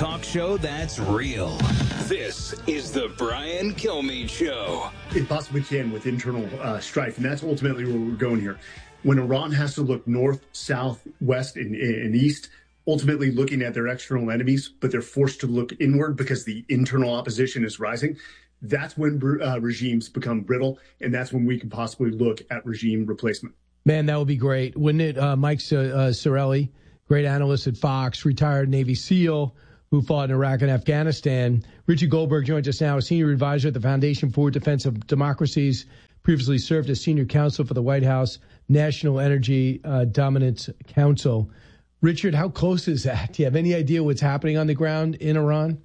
talk show that's real. This is the Brian Kilmeade Show. It possibly can with internal strife, and that's ultimately where we're going here. When Iran has to look north, south, west, and east, ultimately looking at their external enemies, but they're forced to look inward because the internal opposition is rising, that's when regimes become brittle, and that's when we can possibly look at regime replacement. Man, that would be great. Wouldn't it? Mike Sarraille, great analyst at Fox, retired Navy SEAL who fought in Iraq and Afghanistan. Richie Goldberg joins us now, a senior advisor at the Foundation for Defense of Democracies, previously served as senior counsel for the White House National Energy Dominance Council. Richard, how close is that? Do you have any idea what's happening on the ground in Iran?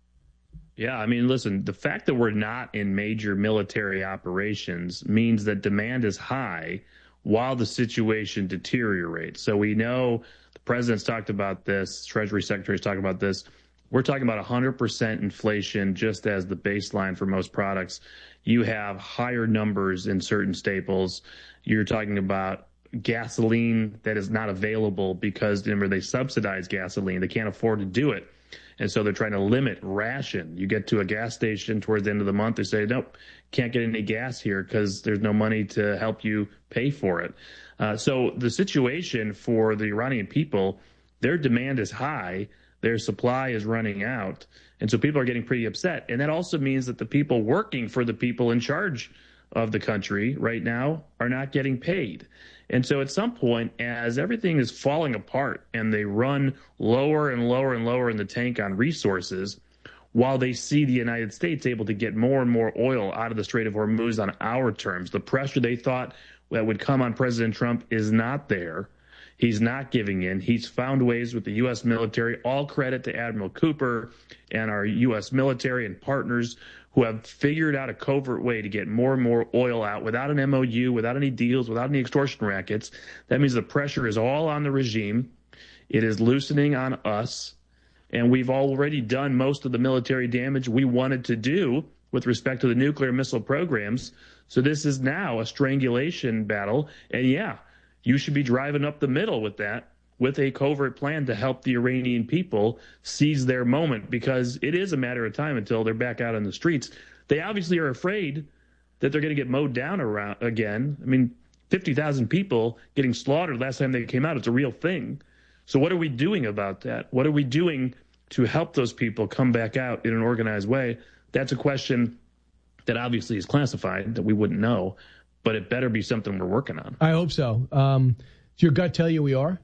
Yeah, I mean, listen, the fact that we're not in major military operations means that demand is high while the situation deteriorates. So we know the president's talked about this, Treasury Secretary's talked about this. We're talking about 100% inflation just as the baseline for most products. You have higher numbers in certain staples. You're talking about gasoline that is not available because, remember, they subsidize gasoline. They can't afford to do it. And so they're trying to limit ration. You get to a gas station towards the end of the month, they say, nope, can't get any gas here because there's no money to help you pay for it. So the situation for the Iranian people, their demand is high, their supply is running out, and so people are getting pretty upset. And that also means that the people working for the people in charge of the country right now are not getting paid. And so at some point, as everything is falling apart and they run lower and lower and lower in the tank on resources, while they see the United States able to get more and more oil out of the Strait of Hormuz on our terms, the pressure they thought that would come on President Trump is not there. He's not giving in. He's found ways with the U.S. military. All credit to Admiral Cooper and our U.S. military and partners who have figured out a covert way to get more and more oil out without an MOU, without any deals, without any extortion rackets. That means the pressure is all on the regime. It is loosening on us. And we've already done most of the military damage we wanted to do with respect to the nuclear missile programs. So this is now a strangulation battle. And yeah, you should be driving up the middle with that, with a covert plan to help the Iranian people seize their moment, because it is a matter of time until they're back out on the streets. They obviously are afraid that they're going to get mowed down around again. I mean, 50,000 people getting slaughtered last time they came out. It's a real thing. So what are we doing about that? What are we doing to help those people come back out in an organized way? That's a question that obviously is classified, that we wouldn't know, but it better be something we're working on. I hope so. Does your gut tell you we are?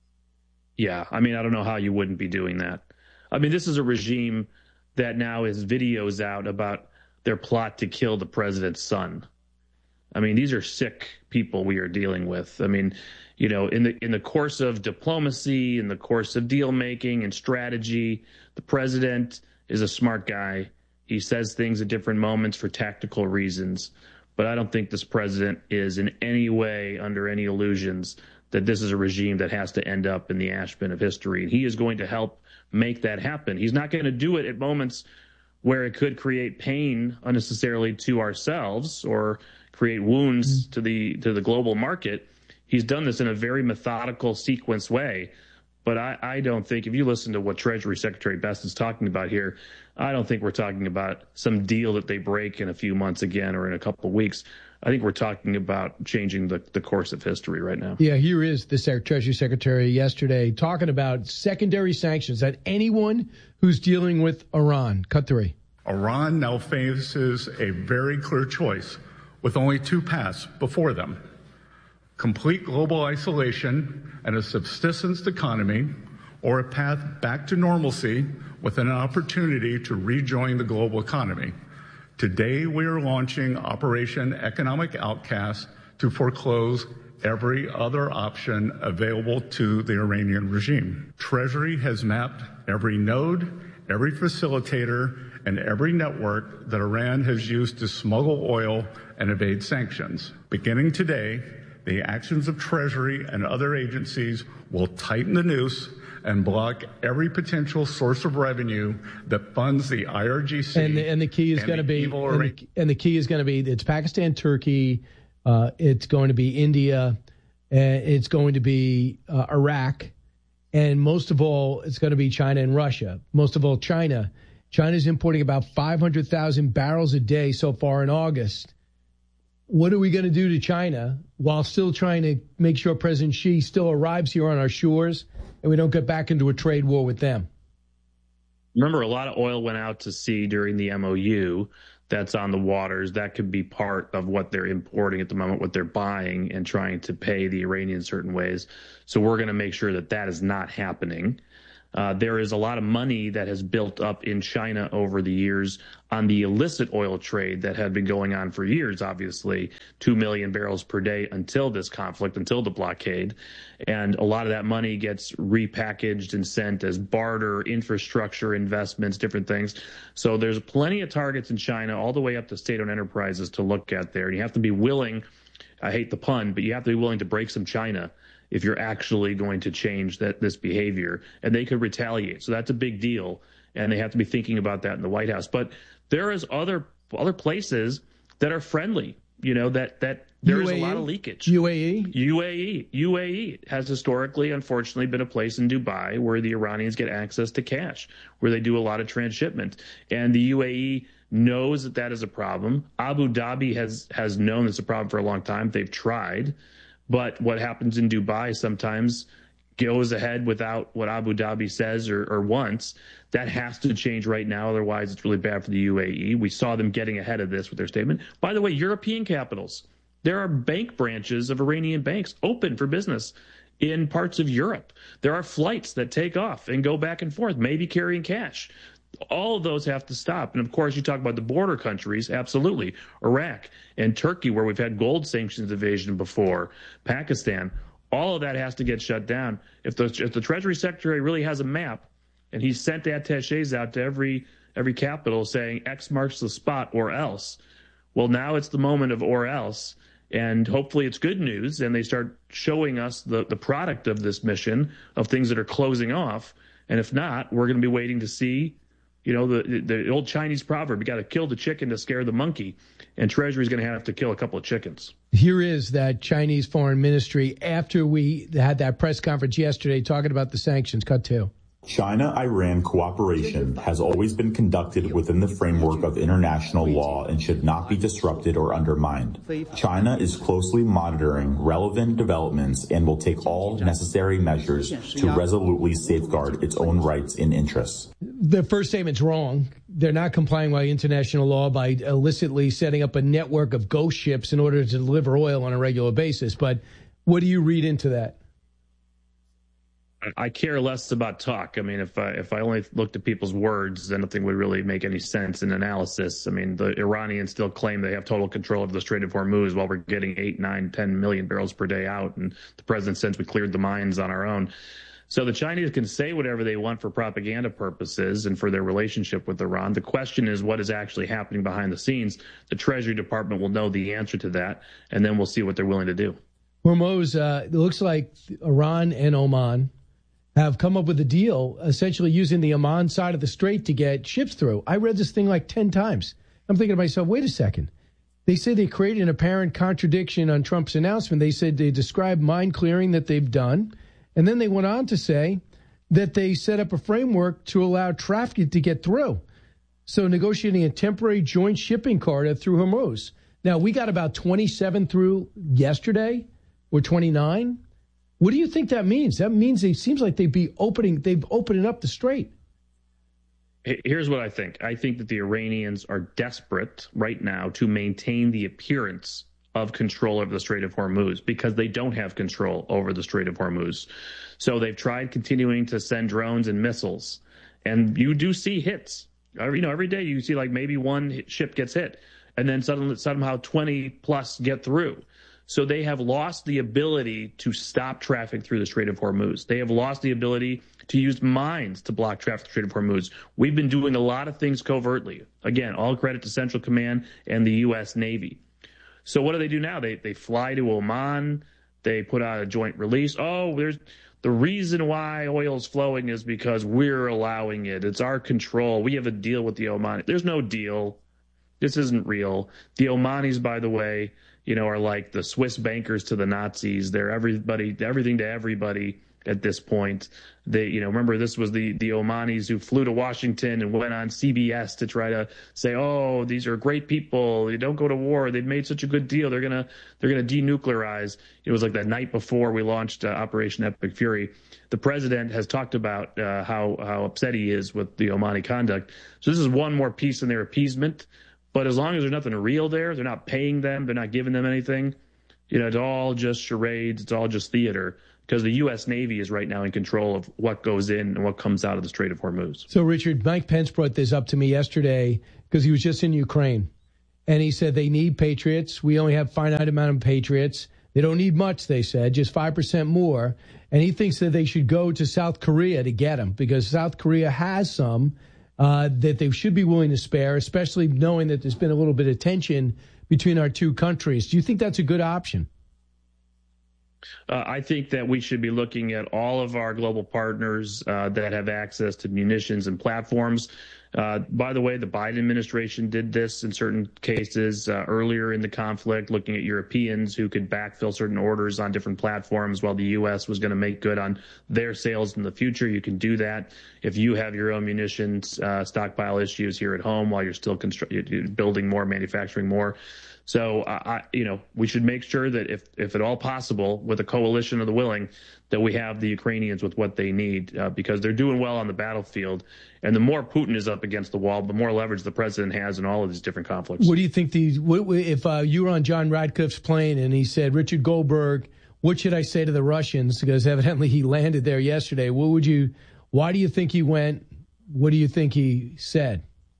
Yeah, I mean, I don't know how you wouldn't be doing that. I mean, this is a regime that now has videos out about their plot to kill the president's son. I mean, these are sick people we are dealing with. I mean, you know, in the course of diplomacy, in the course of deal making and strategy, the president is a smart guy. He says things at different moments for tactical reasons. But I don't think this president is in any way under any illusions that this is a regime that has to end up in the ash bin of history. And he is going to help make that happen. He's not going to do it at moments where it could create pain unnecessarily to ourselves or create wounds to the global market. He's done this in a very methodical, sequenced way. But I don't think, if you listen to what Treasury Secretary Best is talking about here, I don't think we're talking about some deal that they break in a few months again or in a couple of weeks. I think we're talking about changing the course of history right now. Yeah, here is the Treasury Secretary yesterday talking about secondary sanctions that anyone who's dealing with Iran. Cut 3. Iran now faces a very clear choice with only two paths before them: complete global isolation and a subsistence economy, or a path back to normalcy with an opportunity to rejoin the global economy. Today, we are launching Operation Economic Outcast to foreclose every other option available to the Iranian regime. Treasury has mapped every node, every facilitator, and every network that Iran has used to smuggle oil and evade sanctions. Beginning today, the actions of Treasury and other agencies will tighten the noose and block every potential source of revenue that funds the IRGC. And the key is going to be, and the key is going to be, it's Pakistan, Turkey, it's going to be India, it's going to be Iraq, And most of all, it's going to be China and Russia. Most of all, China. China's importing about 500,000 barrels a day so far in August. What are we going to do to China while still trying to make sure President Xi still arrives here on our shores and we don't get back into a trade war with them? Remember, a lot of oil went out to sea during the MOU. That's on the waters. That could be part of what they're importing at the moment, what they're buying and trying to pay the Iranians certain ways. So we're going to make sure that that is not happening. There is a lot of money that has built up in China over the years on the illicit oil trade that had been going on for years, obviously, 2 million barrels per day until this conflict, until the blockade. And a lot of that money gets repackaged and sent as barter, infrastructure investments, different things. So there's plenty of targets in China, all the way up to state-owned enterprises to look at there. And you have to be willing, I hate the pun, but you have to be willing to break some China if you're actually going to change this behavior, and they could retaliate. So that's a big deal, and they have to be thinking about that in the White House. But there is other places that are friendly, that there is a lot of leakage. UAE has historically, unfortunately, been a place in Dubai where the Iranians get access to cash, where they do a lot of transshipment. And the UAE knows that that is a problem. Abu Dhabi has known it's a problem for a long time. They've tried. But what happens in Dubai sometimes goes ahead without what Abu Dhabi says or wants. That has to change right now. Otherwise, it's really bad for the UAE. We saw them getting ahead of this with their statement. By the way, European capitals, there are bank branches of Iranian banks open for business in parts of Europe. There are flights that take off and go back and forth, maybe carrying cash. All of those have to stop. And of course, you talk about the border countries, absolutely. Iraq and Turkey, where we've had gold sanctions evasion before, Pakistan, all of that has to get shut down. If the Treasury Secretary really has a map and he sent attaches out to every capital saying X marks the spot or else, well, now it's the moment of or else. And hopefully it's good news and they start showing us the product of this mission of things that are closing off. And if not, we're going to be waiting to see. The old Chinese proverb, you got to kill the chicken to scare the monkey, and Treasury's going to have to kill a couple of chickens. Here is that Chinese foreign ministry after we had that press conference yesterday talking about the sanctions. Cut to. China-Iran cooperation has always been conducted within the framework of international law and should not be disrupted or undermined. China is closely monitoring relevant developments and will take all necessary measures to resolutely safeguard its own rights and interests. The first statement's wrong. They're not complying by international law by illicitly setting up a network of ghost ships in order to deliver oil on a regular basis. But what do you read into that? I care less about talk. I mean, if I only looked at people's words, then nothing would really make any sense in analysis. I mean, the Iranians still claim they have total control of the Strait of Hormuz while we're getting 8, 9, 10 million barrels per day out. And the president says we cleared the mines on our own. So the Chinese can say whatever they want for propaganda purposes and for their relationship with Iran. The question is what is actually happening behind the scenes. The Treasury Department will know the answer to that, and then we'll see what they're willing to do. Hormuz, it looks like Iran and Oman have come up with a deal essentially using the Oman side of the strait to get ships through. I read this thing like 10 times. I'm thinking to myself, wait a second. They say they created an apparent contradiction on Trump's announcement. They said they described mine clearing that they've done. And then they went on to say that they set up a framework to allow traffic to get through. So negotiating a temporary joint shipping corridor through Hormuz. Now, we got about 27 through yesterday, or 29. What do you think that means? That means it seems like they've opened up the strait. Here's what I think. I think that the Iranians are desperate right now to maintain the appearance of control over the Strait of Hormuz because they don't have control over the Strait of Hormuz. So they've tried continuing to send drones and missiles. And you do see hits. Every day you see like maybe one ship gets hit and then somehow 20 plus get through. So they have lost the ability to stop traffic through the Strait of Hormuz. They have lost the ability to use mines to block traffic through the Strait of Hormuz. We've been doing a lot of things covertly. Again, all credit to Central Command and the U.S. Navy. So what do they do now? They fly to Oman. They put out a joint release. Oh, there's the reason why oil is flowing is because we're allowing it. It's our control. We have a deal with the Omanis. There's no deal. This isn't real. The Omanis, by the way, are like the Swiss bankers to the Nazis. They're everything to everybody. at this point. They, remember this was the Omanis who flew to Washington and went on CBS to try to say, oh, these are great people. They don't go to war. They've made such a good deal. They're gonna denuclearize. It was like the night before we launched Operation Epic Fury. The president has talked about how upset he is with the Omani conduct. So this is one more piece in their appeasement. But as long as there's nothing real there, they're not paying them, they're not giving them anything. It's all just charades. It's all just theater. Because the U.S. Navy is right now in control of what goes in and what comes out of the Strait of Hormuz. So, Richard, Mike Pence brought this up to me yesterday because he was just in Ukraine. And he said they need Patriots. We only have a finite amount of Patriots. They don't need much, they said, just 5% more. And he thinks that they should go to South Korea to get them because South Korea has some that they should be willing to spare, especially knowing that there's been a little bit of tension between our two countries. Do you think that's a good option? I think that we should be looking at all of our global partners that have access to munitions and platforms. By the way, the Biden administration did this in certain cases earlier in the conflict, looking at Europeans who could backfill certain orders on different platforms while the U.S. was going to make good on their sales in the future. You can do that if you have your own munitions stockpile issues here at home while you're still building more, manufacturing more. So, we should make sure that if at all possible, with a coalition of the willing, that we have the Ukrainians with what they need because they're doing well on the battlefield. And the more Putin is up against the wall, the more leverage the president has in all of these different conflicts. What do you think if you were on John Radcliffe's plane and he said, Richard Goldberg, what should I say to the Russians? Because evidently he landed there yesterday. Why do you think he went? What do you think he said?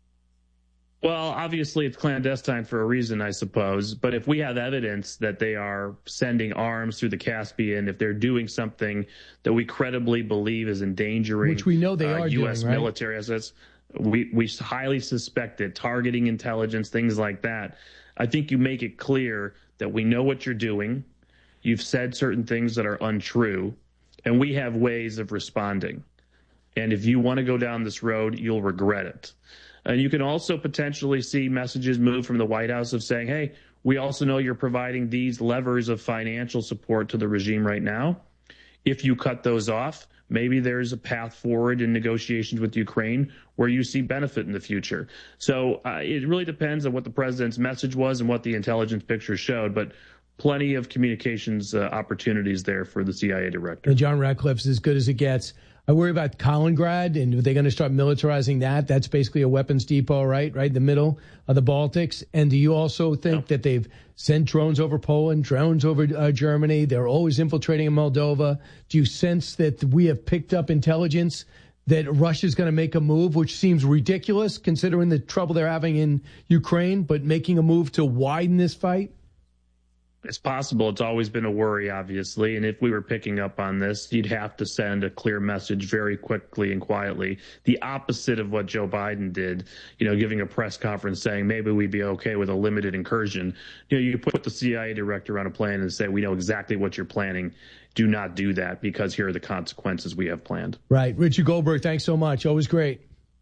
Well, obviously it's clandestine for a reason, I suppose. But if we have evidence that they are sending arms through the Caspian, if they're doing something that we credibly believe is endangering, which we know they are U.S. doing, right? military assets, we highly suspect it, targeting intelligence, things like that. I think you make it clear that we know what you're doing. You've said certain things that are untrue, and we have ways of responding. And if you want to go down this road, you'll regret it. And you can also potentially see messages move from the White House of saying, hey, we also know you're providing these levers of financial support to the regime right now. If you cut those off, maybe there's a path forward in negotiations with Ukraine where you see benefit in the future. So it really depends on what the president's message was and what the intelligence picture showed. But plenty of communications opportunities there for the CIA director. And John Radcliffe's as good as it gets. I worry about Kaliningrad, and are they going to start militarizing that? That's basically a weapons depot, right in the middle of the Baltics. And do you also think that they've sent drones over Poland, drones over Germany? They're always infiltrating in Moldova. Do you sense that we have picked up intelligence that Russia's going to make a move, which seems ridiculous considering the trouble they're having in Ukraine, but making a move to widen this fight? It's possible. It's always been a worry, obviously. And if we were picking up on this, you'd have to send a clear message very quickly and quietly. The opposite of what Joe Biden did, giving a press conference saying maybe we'd be okay with a limited incursion. You put the CIA director on a plane and say, we know exactly what you're planning. Do not do that because here are the consequences we have planned. Right. Richard Goldberg, thanks so much. Always great.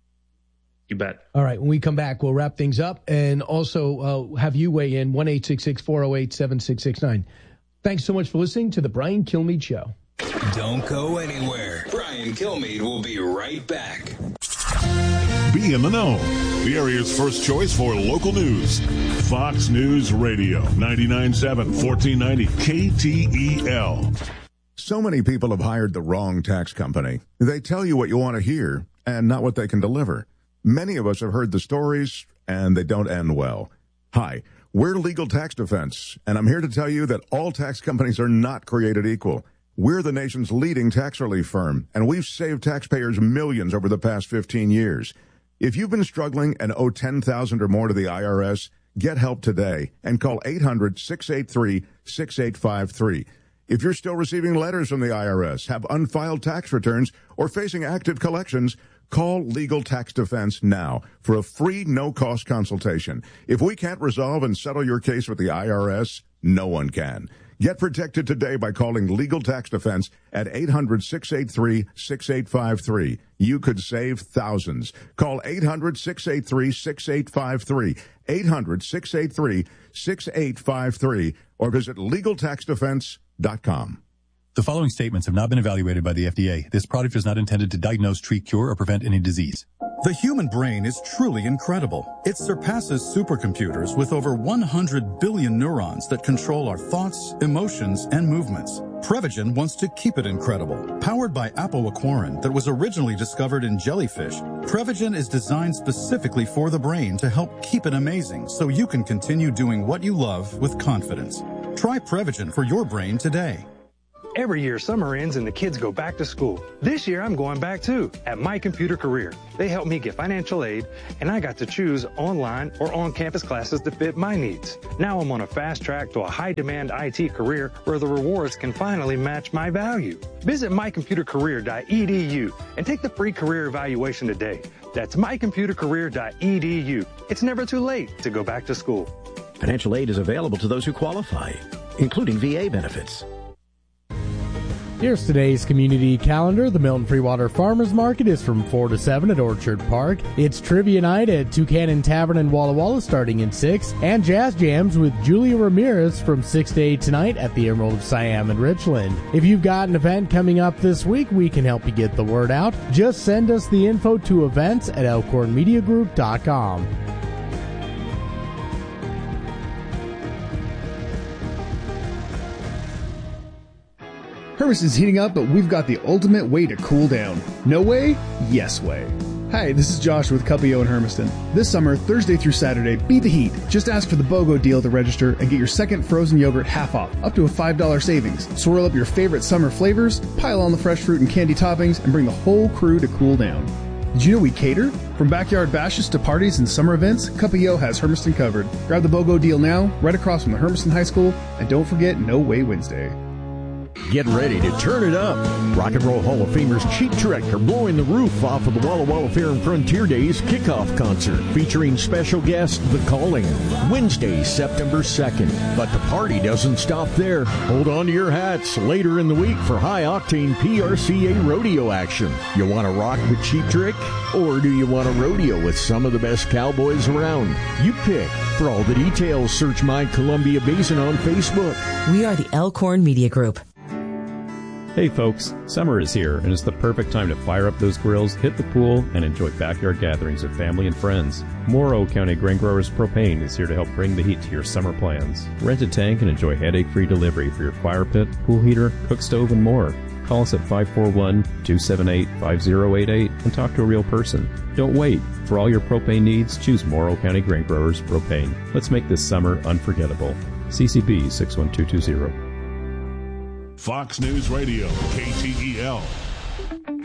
You bet. All right. When we come back, we'll wrap things up and also have you weigh in 1-866-408-7669. Thanks so much for listening to The Brian Kilmeade Show. Don't go anywhere. Brian Kilmeade will be right back. Be in the know. The area's first choice for local news. Fox News Radio, 99.7, 1490 KTEL. So many people have hired the wrong tax company. They tell you what you want to hear and not what they can deliver. Many of us have heard the stories, and they don't end well. Hi, we're Legal Tax Defense, and I'm here to tell you that all tax companies are not created equal. We're the nation's leading tax relief firm, and we've saved taxpayers millions over the past 15 years. If you've been struggling and owe $10,000 or more to the IRS, get help today and call 800-683-6853. If you're still receiving letters from the IRS, have unfiled tax returns, or facing active collections, call Legal Tax Defense now for a free, no-cost consultation. If we can't resolve and settle your case with the IRS, no one can. Get protected today by calling Legal Tax Defense at 800-683-6853. You could save thousands. Call 800-683-6853, 800-683-6853, or visit LegalTaxDefense.com. The following statements have not been evaluated by the FDA. This product is not intended to diagnose, treat, cure, or prevent any disease. The human brain is truly incredible. It surpasses supercomputers with over 100 billion neurons that control our thoughts, emotions, and movements. Prevagen wants to keep it incredible. Powered by apoaquarin that was originally discovered in jellyfish, Prevagen is designed specifically for the brain to help keep it amazing so you can continue doing what you love with confidence. Try Prevagen for your brain today. Every year, summer ends and the kids go back to school. This year, I'm going back too, at My Computer Career. They helped me get financial aid, and I got to choose online or on-campus classes that fit my needs. Now I'm on a fast track to a high-demand IT career where the rewards can finally match my value. Visit mycomputercareer.edu and take the free career evaluation today. That's mycomputercareer.edu. It's never too late to go back to school. Financial aid is available to those who qualify, including VA benefits. Here's today's community calendar. The Milton Freewater Farmers Market is from 4 to 7 at Orchard Park. It's Trivia Night at Toucan Tavern in Walla Walla starting at 6. And Jazz Jams with Julia Ramirez from 6 to 8 tonight at the Emerald of Siam in Richland. If you've got an event coming up this week, we can help you get the word out. Just send us the info to events@elkhornmediagroup.com. Hermiston's heating up, but we've got the ultimate way to cool down. No way? Yes way. Hi, this is Josh with Cuppio in Hermiston. This summer, Thursday through Saturday, beat the heat. Just ask for the BOGO deal at the register and get your second frozen yogurt half off, up to a $5 savings. Swirl up your favorite summer flavors, pile on the fresh fruit and candy toppings, and bring the whole crew to cool down. Did you know we cater? From backyard bashes to parties and summer events, Cuppio has Hermiston covered. Grab the BOGO deal now, right across from the Hermiston High School, and don't forget No Way Wednesday. Get ready to turn it up. Rock and Roll Hall of Famers Cheap Trick are blowing the roof off of the Walla Walla Fair and Frontier Days kickoff concert featuring special guest The Calling, Wednesday, September 2nd. But the party doesn't stop there. Hold on to your hats later in the week for high-octane PRCA rodeo action. You want to rock the Cheap Trick? Or do you want to rodeo with some of the best cowboys around? You pick. For all the details, search My Columbia Basin on Facebook. We are the Elkhorn Media Group. Hey folks, summer is here and it's the perfect time to fire up those grills, hit the pool, and enjoy backyard gatherings with family and friends. Morrow County Grain Growers Propane is here to help bring the heat to your summer plans. Rent a tank and enjoy headache-free delivery for your fire pit, pool heater, cook stove, and more. Call us at 541-278-5088 and talk to a real person. Don't wait. For all your propane needs, choose Morrow County Grain Growers Propane. Let's make this summer unforgettable. CCB 61220. Fox News Radio, KTEL.